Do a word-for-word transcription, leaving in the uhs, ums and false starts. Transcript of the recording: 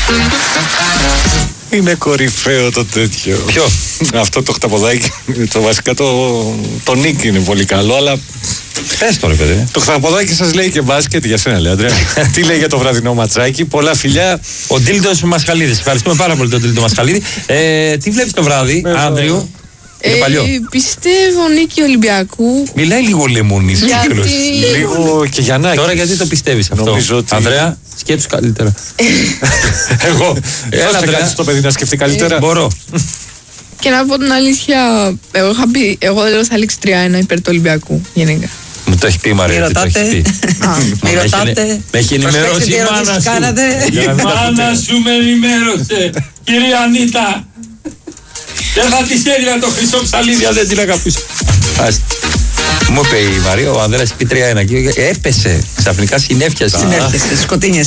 Είναι κορυφαίο το τέτοιο. Ποιο? Αυτό το χταποδάκι. Το βασικά το, το νίκ είναι πολύ καλό, αλλά. Πες το ρε παιδί. Το χταποδάκι σας λέει και μπάσκετ για σένα, λέει Αντρέα. Τι λέει για το βραδινό ματσάκι, πολλά φιλιά. Ο Ντίλτος Μασχαλίδης. Ευχαριστούμε πάρα πολύ τον Ντίλτο Μασχαλίδη. Ε, τι βλέπεις το βράδυ, Άντριου? Ε, πιστεύω νίκη Ολυμπιακού. Μιλάει λίγο λεμονής. Γιατί... Λίγο και Γιαννάκη. Τώρα γιατί το πιστεύεις αυτό? Νομίζω ότι... Ανδρέα, σκέψου καλύτερα. Εγώ. Έλα, Έλα, κάτι στο παιδί να σκεφτεί καλύτερα. Ε, μπορώ. Και να πω την αλήθεια, εγώ είχα πει, εγώ λέω θα λήξει τρία ένα υπέρ του Ολυμπιακού γενικά. Μου το έχει πει η Μαρία. Μη ρωτάτε. Μη ρωτάτε. Με έχει ενημερώσει η μάνα σου. Κάνατε. Η μάνα σου με ενημέρωσε. Κυρία Ανίτα. Δεν θα της έδινα το χρυσό ψαλίδι αν δεν την αγαπήσω. Μου είπε η Μαρία, ο Ανδρέας είπε τρία ένα και έπεσε. Ξαφνικά συνέφιασε. Συνέφιασε, σκοτίνιασε.